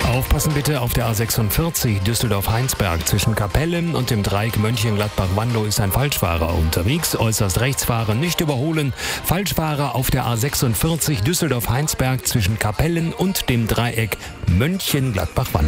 Aufpassen bitte auf der A46 Düsseldorf-Heinsberg. Zwischen Kapelle und dem Dreieck Mönchengladbach-Wandow ist ein Falschfahrer unterwegs. Äußerst rechts fahren, nicht überholen. Falschfahrer auf der A46 Düsseldorf-Heinsberg zwischen Kapellen und dem Dreieck Mönchengladbach-Wandow.